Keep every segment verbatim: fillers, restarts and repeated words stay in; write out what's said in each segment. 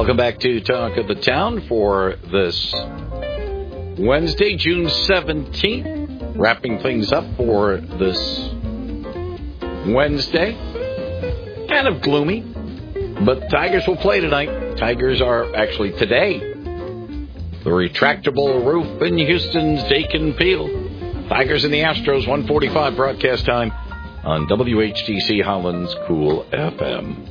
Welcome back to Talk of the Town for this Wednesday, June seventeenth. Wrapping things up for this Wednesday. Kind of gloomy, but Tigers will play tonight. Tigers are actually today. The retractable roof in Houston's Dakin Field. Tigers and the Astros, one forty-five broadcast time on W H T C Holland's Cool F M.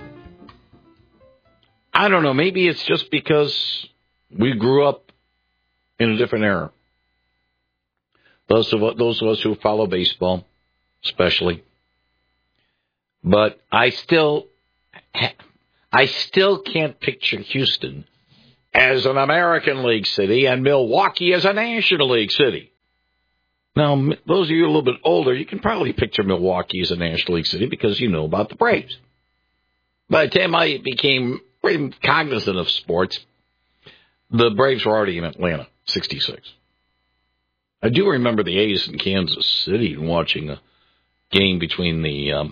I don't know, maybe it's just because we grew up in a different era. Those of, those of us who follow baseball, especially. But I still, I still can't picture Houston as an American League city and Milwaukee as a National League city. Now, those of you a little bit older, you can probably picture Milwaukee as a National League city because you know about the Braves. By the time I became pretty cognizant of sports, the Braves were already in Atlanta, sixty-six. I do remember the A's in Kansas City watching a game between the, um,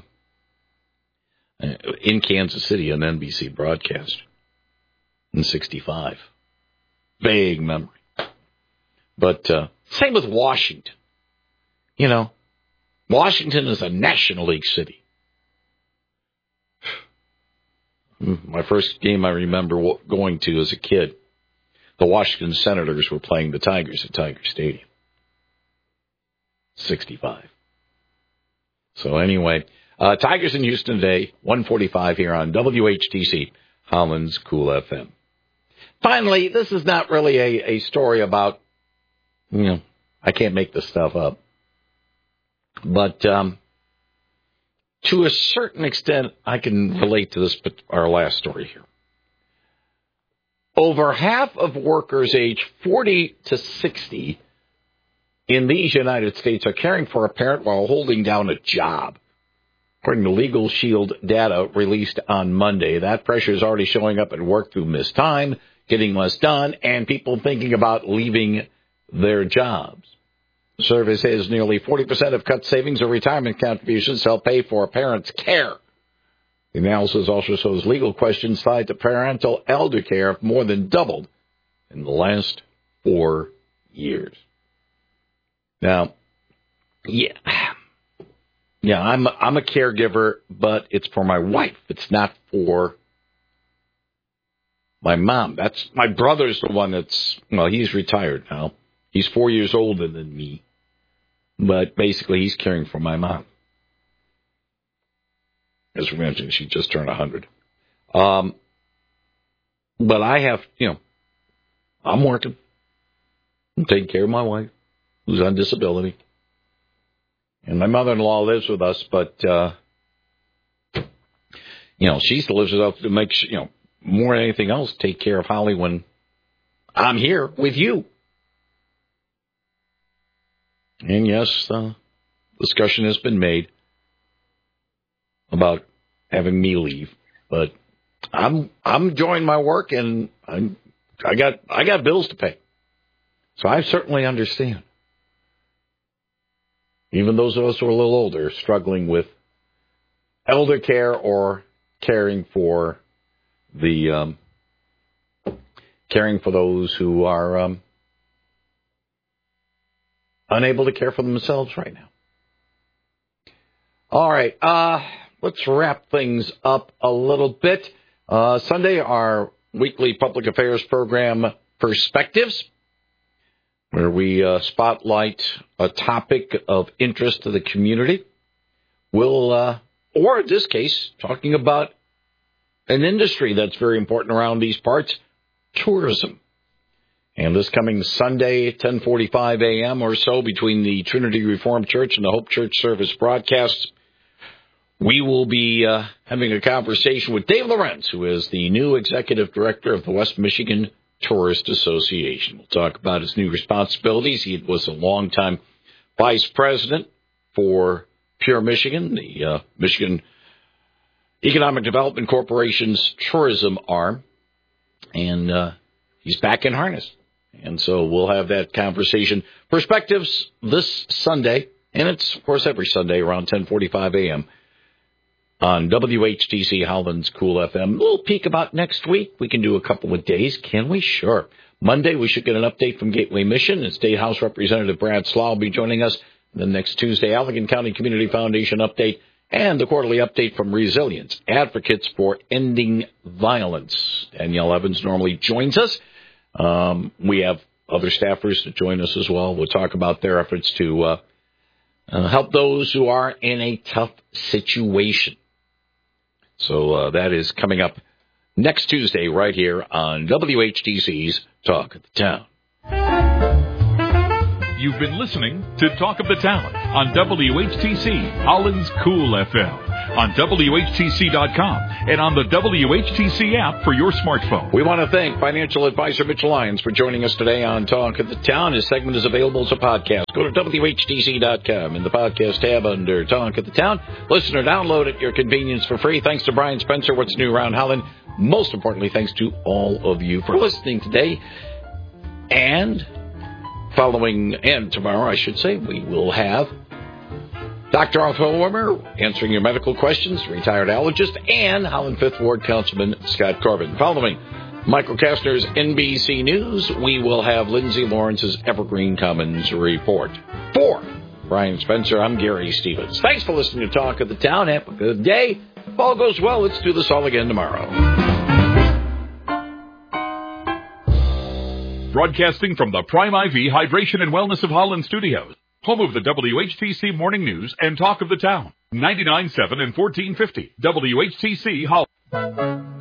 in Kansas City, an N B C broadcast in sixty-five. Vague memory. But uh, same with Washington. You know, Washington is a National League city. My first game I remember going to as a kid, the Washington Senators were playing the Tigers at Tiger Stadium. sixty-five. So anyway, uh, Tigers in Houston today, one forty-five here on W H T C, Holland's Cool F M. Finally, this is not really a, a story about, you know, I can't make this stuff up. But um, to a certain extent, I can relate to this, but our last story here. Over half of workers age forty to sixty in these United States are caring for a parent while holding down a job. According to Legal Shield data released on Monday, that pressure is already showing up at work through missed time, getting less done, and people thinking about leaving their jobs. The survey says nearly forty percent of cut savings or retirement contributions help pay for a parent's care. The analysis also shows legal questions tied to parental elder care have more than doubled in the last four years. Now, yeah, yeah, I'm a, I'm a caregiver, but it's for my wife. It's not for my mom. That's my brother's the one that's, well, he's retired now. He's four years older than me, but basically he's caring for my mom. As we mentioned, she just turned one hundred. Um, but I have, you know, I'm working. I'm taking care of my wife, who's on disability. And my mother-in-law lives with us, but, uh, you know, she still lives with us to make sure, you know, more than anything else, take care of Holly when I'm here with you. And yes, uh, discussion has been made about having me leave, but I'm I'm enjoying my work, and I'm I got I got bills to pay, so I certainly understand. Even those of us who are a little older, struggling with elder care or caring for the um, caring for those who are um, unable to care for themselves right now. All right, uh, let's wrap things up a little bit. Uh, Sunday, our weekly public affairs program, Perspectives, where we uh, spotlight a topic of interest to the community. We'll, uh, or in this case, talking about an industry that's very important around these parts, tourism. And this coming Sunday, ten forty-five a.m. or so, between the Trinity Reformed Church and the Hope Church service broadcasts, we will be uh, having a conversation with Dave Lorenz, who is the new executive director of the West Michigan Tourist Association. We'll talk about his new responsibilities. He was a longtime vice president for Pure Michigan, the uh, Michigan Economic Development Corporation's tourism arm. And uh, he's back in harness. And so we'll have that conversation. Perspectives this Sunday, and it's, of course, every Sunday around ten forty-five a.m. on W H T C Howland's Cool F M. A little peek about next week. We can do a couple of days, can we? Sure. Monday, we should get an update from Gateway Mission, and State House Representative Brad Slough will be joining us. Then next Tuesday, Allegan County Community Foundation update and the quarterly update from Resilience, Advocates for Ending Violence. Danielle Evans normally joins us. Um, we have other staffers to join us as well. We'll talk about their efforts to uh, uh, help those who are in a tough situation. So uh, that is coming up next Tuesday right here on W H T C's Talk of the Town. You've been listening to Talk of the Town on W H T C Holland's Cool F M, on W H T C dot com, and on the W H T C app for your smartphone. We want to thank financial advisor Mitch Lyons for joining us today on Talk of the Town. His segment is available as a podcast. Go to W H T C dot com in the podcast tab under Talk of the Town. Listen or download at your convenience for free. Thanks to Brian Spencer, What's New Around Holland. Most importantly, thanks to all of you for listening today. And following, and tomorrow, I should say, we will have Doctor Arthur Wilmer answering your medical questions, retired allergist, and Holland Fifth Ward Councilman Scott Corbin. Following Michael Kastner's N B C News, we will have Lindsay Lawrence's Evergreen Commons Report. For Brian Spencer, I'm Gary Stevens. Thanks for listening to Talk of the Town. Have a good day. If all goes well, let's do this all again tomorrow. Broadcasting from the Prime I V Hydration and Wellness of Holland Studios, home of the W H T C Morning News and Talk of the Town, ninety-nine point seven and fourteen fifty W H T C Holland.